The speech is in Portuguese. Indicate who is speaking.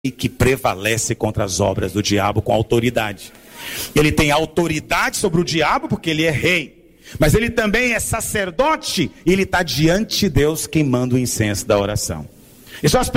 Speaker 1: que prevalece contra as obras do diabo com autoridade. Ele tem autoridade sobre o diabo porque ele é rei, mas ele também é sacerdote e ele está diante de Deus queimando o incenso da oração. E só as